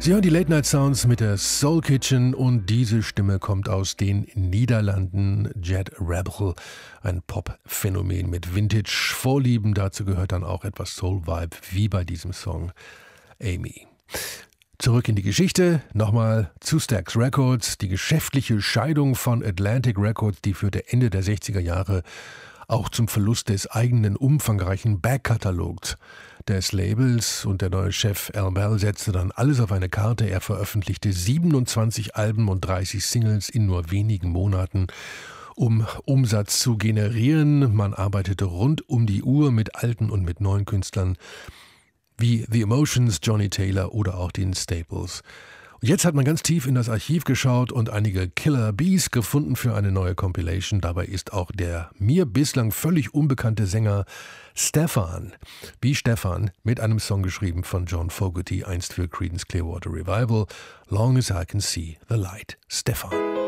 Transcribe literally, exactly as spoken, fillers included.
Sie hören die Late Night Sounds mit der Soul Kitchen und diese Stimme kommt aus den Niederlanden. Jet Rebel, ein Pop-Phänomen mit Vintage-Vorlieben. Dazu gehört dann auch etwas Soul-Vibe, wie bei diesem Song Amy. Zurück in die Geschichte, nochmal zu Stax Records. Die geschäftliche Scheidung von Atlantic Records, die führte Ende der sechziger Jahre auch zum Verlust des eigenen umfangreichen Backkatalogs des Labels, und der neue Chef Al Bell setzte dann alles auf eine Karte. Er veröffentlichte siebenundzwanzig Alben und dreißig Singles in nur wenigen Monaten, um Umsatz zu generieren. Man arbeitete rund um die Uhr mit alten und mit neuen Künstlern wie The Emotions, Johnny Taylor oder auch den Staples. Und jetzt hat man ganz tief in das Archiv geschaut und einige Killer Bees gefunden für eine neue Compilation. Dabei ist auch der mir bislang völlig unbekannte Sänger Stefan, wie Stefan, mit einem Song geschrieben von John Fogerty, einst für Creedence Clearwater Revival, Long as I Can See the Light. Stefan.